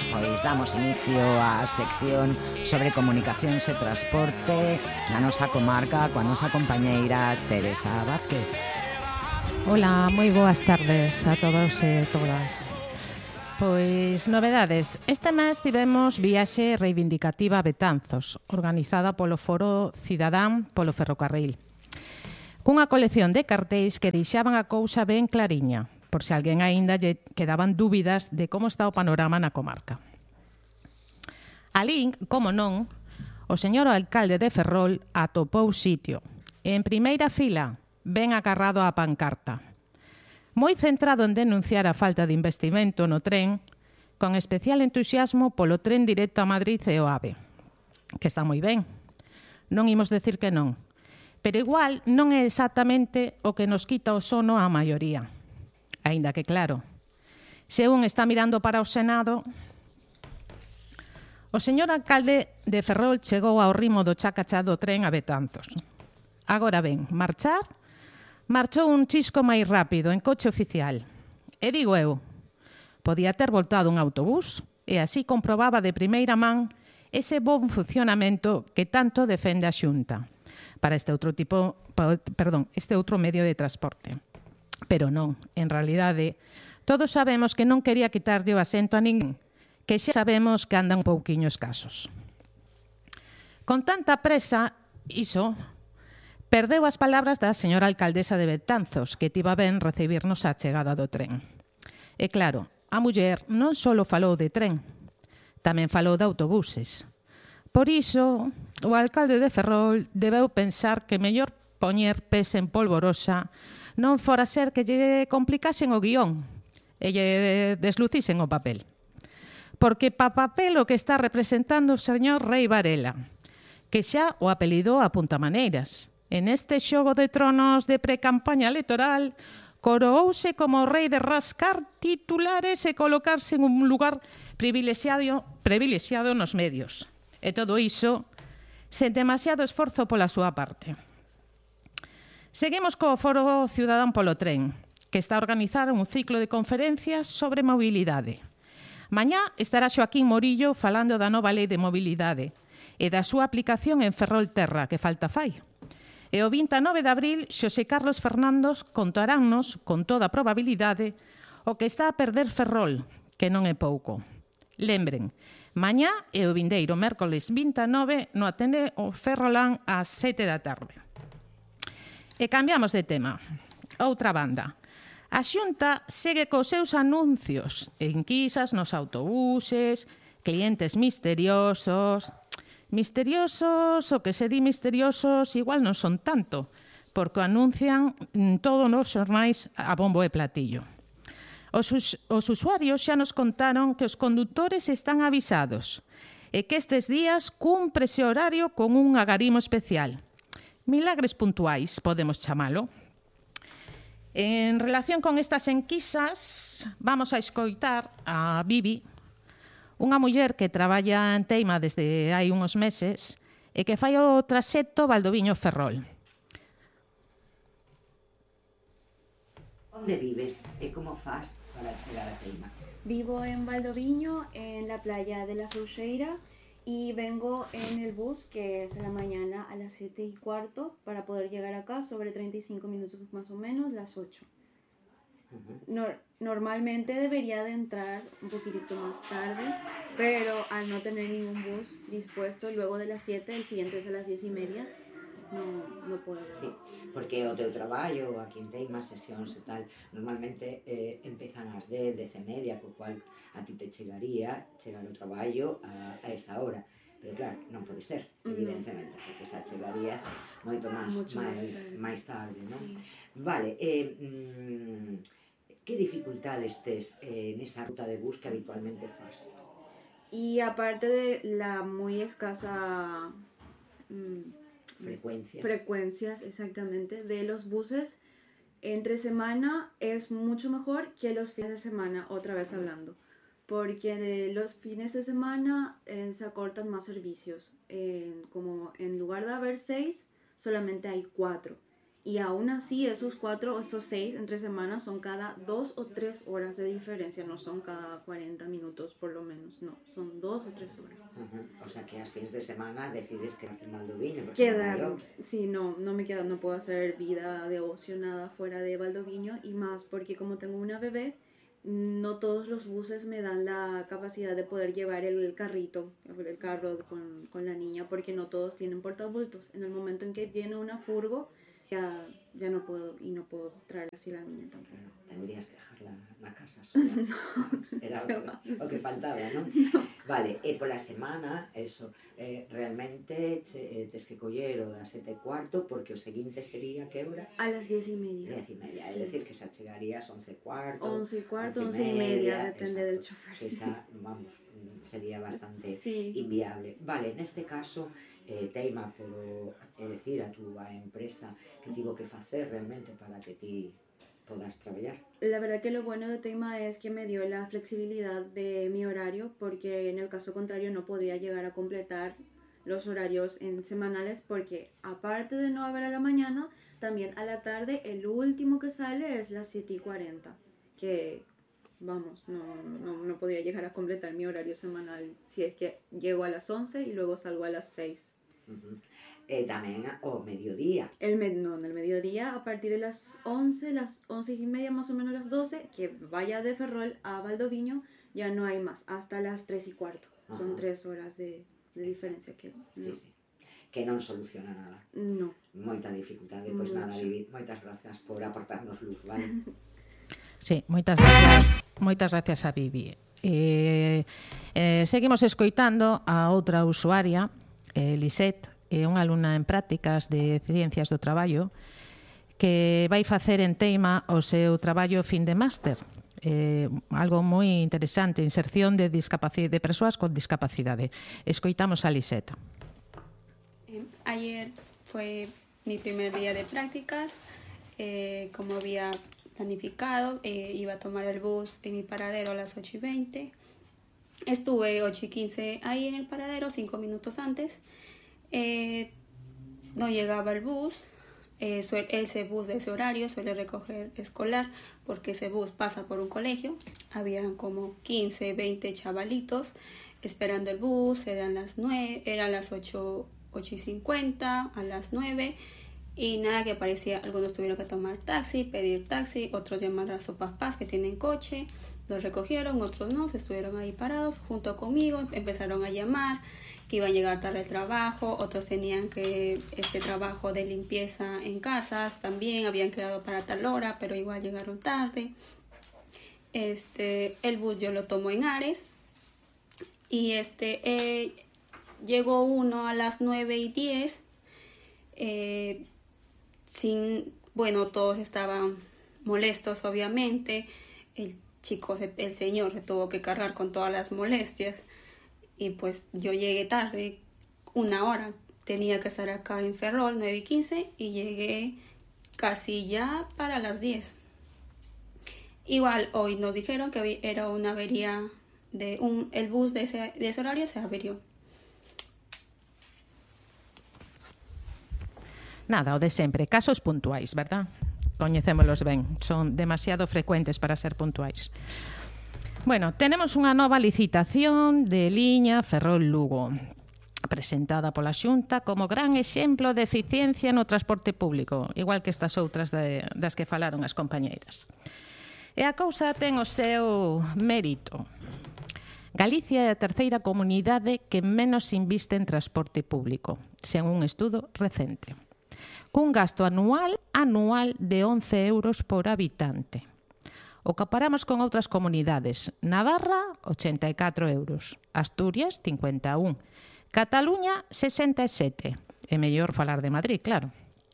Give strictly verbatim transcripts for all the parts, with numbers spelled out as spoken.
pois damos inicio á sección sobre comunicacións e transporte na nosa comarca coa nosa compañeira Teresa Vázquez. Hola, moi boas tardes a todos e todas. Pois, novedades. Este mes tivemos viaxe reivindicativa a Betanzos, organizada polo Foro Cidadán polo Ferrocarril, cunha colección de cartéis que deixaban a cousa ben clariña, por se alguén aínda lle quedaban dúbidas de como está o panorama na comarca. Alí, como non, o señor alcalde de Ferrol atopou sitio. En primeira fila, ben agarrado á pancarta. Moi centrado en denunciar a falta de investimento no tren, con especial entusiasmo polo tren directo a Madrid e o AVE, que está moi ben. Non imos decir que non, pero igual non é exactamente o que nos quita o sono á maioría. Aínda que claro, se un está mirando para o Senado, o señor alcalde de Ferrol chegou ao ritmo do chacachá do tren a Betanzos. Agora ben, marchar, marchou un chisco máis rápido en coche oficial. E digo eu, podía ter voltado un autobús e así comprobaba de primeira man ese bon funcionamento que tanto defende a Xunta para este outro tipo, perdón, este outro medio de transporte. Pero non, en realidade, todos sabemos que non quería quitarlle o asento a ninguén, que xa sabemos que andan un pouquiño escasos. Con tanta presa, iso, perdeu as palabras da señora alcaldesa de Betanzos, que tiva ben recibirnos a chegada do tren. E claro, a muller non só falou de tren, tamén falou de autobuses. Por iso, o alcalde de Ferrol debeu pensar que mellor poñer pés en polvorosa non fora ser que lle complicasen o guión e lle deslucisen o papel. Porque pa papel o que está representando o señor Rei Varela, que xa o apelidou a puntamaneiras. En este xogo de tronos de pre-campaña electoral, coroouse como o rei de rascar titulares e colocarse en un lugar privilexiado, privilexiado nos medios. E todo iso sen demasiado esforzo pola súa parte. Seguimos co Foro Cidadán polo Tren, que está a organizar un ciclo de conferencias sobre mobilidade. Mañá estará Xoaquín Morillo falando da nova lei de mobilidade e da súa aplicación en Ferrol-Terra, que falta fai. E o vinte e nove de abril, Xosé Carlos Fernandos contaránnos, con toda probabilidade, o que está a perder Ferrol, que non é pouco. Lembren, mañá e o vindeiro mércoles vinte e nove no Ateneo Ferrolán ás sete da tarde. E cambiamos de tema. Outra banda. A Xunta segue cos seus anuncios, enquisas nos autobuses, clientes misteriosos. Misteriosos, o que se di misteriosos, igual non son tanto, porque anuncian todos nos xornais a bombo e platillo. Os, os usuarios xa nos contaron que os condutores están avisados e que estes días cumpre ese horario con un agarimo especial. Milagres puntuais, podemos chamalo. En relación con estas enquisas, vamos a escoitar a Bibi, unha muller que traballa en Teima desde hai uns meses e que fai o traxecto Valdoviño-Ferrol. Onde vives e como faz para chegar a Teima? Vivo en Valdoviño, en la playa de la Frouxeira, y vengo en el bus que es en la mañana a las siete y cuarto para poder llegar acá sobre treinta y cinco minutos más o menos, las ocho. Uh-huh. Nor- normalmente debería de entrar un poquitito más tarde, pero al no tener ningún bus dispuesto luego de las siete, el siguiente es a las diez y media, no, no puedo. Sí, porque o teu traballo, aquí en Teima, sesións e tal, normalmente eh, empezan ás dez, dez e media, co cual a ti te chegaría chegar o traballo a, a esa hora. Pero claro, non pode ser, evidentemente, porque xa chegarías moito máis, máis, máis tarde, non? Sí. Vale, eh, mmm, que dificultades tes eh, nesa ruta de bus que habitualmente fas? Y aparte de la muy escasa... Mmm, frecuencias. Frecuencias, exactamente, de los buses entre semana es mucho mejor que los fines de semana, otra vez hablando, porque de los fines de semana eh, se acortan más servicios, eh, como en lugar de haber seis, solamente hay cuatro, Y aún así, esos cuatro o esos seis entre semanas son cada dos o tres horas de diferencia, no son cada cuarenta minutos por lo menos, no, son dos o tres horas. Uh-huh. O sea que a fines de semana decides quedarte en Valdoviño. Quedar, sí, no, no me quedo, no puedo hacer vida de ocio, nada fuera de Valdoviño, y más porque como tengo una bebé, no todos los buses me dan la capacidad de poder llevar el carrito, el carro con, con la niña, porque no todos tienen portabultos. En el momento en que viene una furgo, ya, ya no puedo, y no puedo traer así la niña tampoco. Tendrías que dejarla na casa sola. No, era o que, o que faltaba, ¿no? No. Vale, e pola semana, eso, eh, realmente che, eh, tes que coller o das sete e cuarto, porque o seguinte sería que hora? A las diez y media. Diez y media, sí. É dicir, que xa chegarías once e cuarto. Once e cuarto, once e media, depende exacto, del chofer. Que xa, vamos, sería bastante sí. inviable. Vale, neste caso, eh, teima polo, é dicir, a túa empresa que tivo que facer realmente para que ti podas traballar. La verdad que lo bueno de Teima es que me dio la flexibilidad de mi horario, porque en el caso contrario no podría llegar a completar los horarios en semanales, porque aparte de no haber a la mañana, también a la tarde el último que sale es las siete y cuarenta, que vamos, no, no, no podría llegar a completar mi horario semanal si es que llego a las once y luego salgo a las seis. Uh-huh. Eh, tamén o mediodía. El med no, en el mediodía, a partir de las once, las once y media, más o menos las doce, que vaya de Ferrol a Valdoviño, ya no hay más, hasta las tres y cuarto. Uh-huh. Son tres horas de, de diferencia que no. Sí, sí. Que non soluciona nada. No. Moita dificultade. Pois nada, Vivi, moitas grazas por aportarnos luz, vale? Sí, moitas gracias, moitas gracias a Vivi. Eh, eh, seguimos escoitando a outra usuaria, eh, Lisette, é unha alumna en prácticas de Ciencias do Traballo que vai facer en Teima o seu traballo fin de máster. Eh, algo moi interesante, inserción de, discapacidade, de persoas con discapacidade. Escoitamos a Lisette. Eh, ayer fue mi primer día de prácticas. Eh, como había planificado, eh, iba a tomar el bus en mi paradero a las ocho y veinte. Estuve ocho y quince ahí en el paradero, cinco minutos antes. Eh, no llegaba el bus, eh, ese bus de ese horario suele recoger escolar, porque ese bus pasa por un colegio. Habían como quince, veinte chavalitos esperando el bus, eran las nueve, eran las ocho, ocho y cincuenta, a las nueve, y nada que parecía. Algunos tuvieron que tomar taxi, pedir taxi, otros llamar a sus papás que tienen coche, los recogieron, otros no, se estuvieron ahí parados junto conmigo, empezaron a llamar que iban a llegar tarde al trabajo, otros tenían que este trabajo de limpieza en casas, también habían quedado para tal hora, pero igual llegaron tarde. Este, el bus yo lo tomo en Ares, y este eh, llegó uno a las nueve y diez, eh, sin, bueno, todos estaban molestos obviamente, el chico, el señor se tuvo que cargar con todas las molestias. Y pues yo llegué tarde, una hora, tenía que estar acá en Ferrol, nueve y quince, y llegué casi ya para las diez. Igual hoy nos dijeron que era una avería, de un, el bus de ese, de ese horario se averió. Nada, o de sempre, casos puntuais, verdad? Coñecémolos ben, son demasiado frecuentes para ser puntuais. Bueno, tenemos unha nova licitación de liña Ferrol-Lugo, presentada pola Xunta como gran exemplo de eficiencia no transporte público, igual que estas outras de, das que falaron as compañeiras. E a cousa ten o seu mérito. Galicia é a terceira comunidade que menos inviste en transporte público, según un estudo recente, cun gasto anual anual de once euros por habitante. O comparamos con outras comunidades. Navarra, ochenta e catro euros. Asturias, cincuenta e un. Cataluña, sesenta e sete. É mellor falar de Madrid, claro.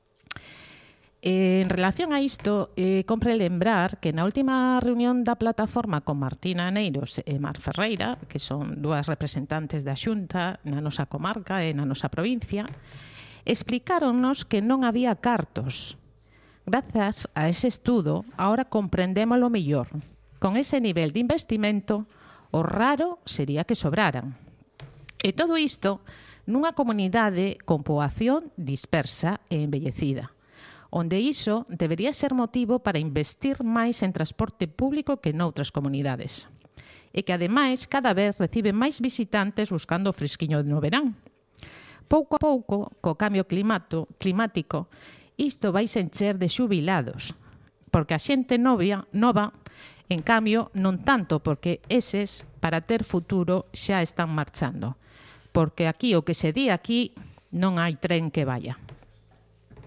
En relación a isto, eh, compre lembrar que na última reunión da plataforma con Martina Aneiros e Mar Ferreira, que son dúas representantes da Xunta na nosa comarca e na nosa provincia, explicáronnos que non había cartos. Grazas a ese estudo, ahora comprendémolo mellor. Con ese nivel de investimento, o raro sería que sobraran. E todo isto nunha comunidade con poboación dispersa e envellecida, onde iso debería ser motivo para investir máis en transporte público que noutras comunidades. E que, ademais, cada vez recibe máis visitantes buscando o fresquiño no verán. Pouco a pouco, co cambio climato, climático, isto vai se encher de xubilados, porque a xente novia, nova, en cambio, non tanto, porque eses, para ter futuro, xa están marchando. Porque aquí o que se di aquí non hai tren que vaya.